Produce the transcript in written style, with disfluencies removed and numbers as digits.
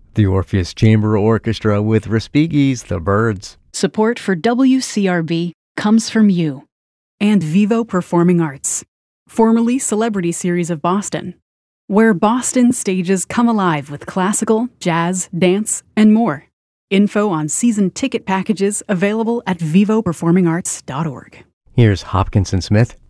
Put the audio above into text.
The Orpheus Chamber Orchestra with Respighi's The Birds. Support for WCRB comes from you. And Vivo Performing Arts, formerly Celebrity Series of Boston, where Boston stages come alive with classical, jazz, dance, and more. Info on season ticket packages available at vivoperformingarts.org. Here's Hopkins & Smith